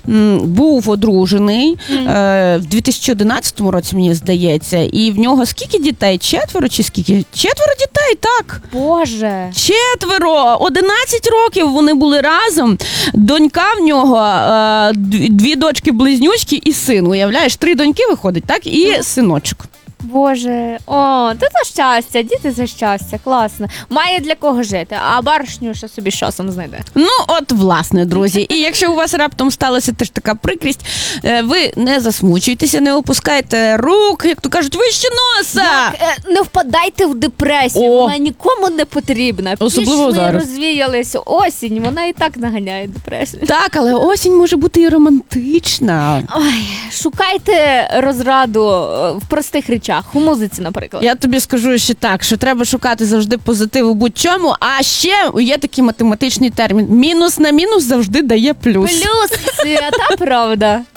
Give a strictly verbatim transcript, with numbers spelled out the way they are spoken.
м, був одружений mm. е, в дві тисячі одинадцятому році, мені здається, і в нього скільки дітей? Четверо чи скільки? Четверо дітей, так. Боже. Четверо! одинадцять років вони були разом. Донька в нього, е, дві дочки-близнючки і син. Уявляєш, три доньки виходить, так? І mm. синочок. Боже, о, то це щастя, діти це щастя, класно. Має для кого жити, а баришню ще собі з часом знайде. Ну, от, власне, друзі. І якщо у вас раптом сталася теж така прикрість, ви не засмучуйтеся, не опускайте рук, як то кажуть, вище носа. Як, не впадайте в депресію, О. вона нікому не потрібна. Особливо Пішли, зараз. розвіялись, осінь, вона і так наганяє депресію. Так, але осінь може бути і романтична. Ой, шукайте розраду в простих речах. У музиці, наприклад. Я тобі скажу ще так, що треба шукати завжди позитив у будь-чому, а ще є такий математичний термін. Мінус на мінус завжди дає плюс. Плюс, свята правда.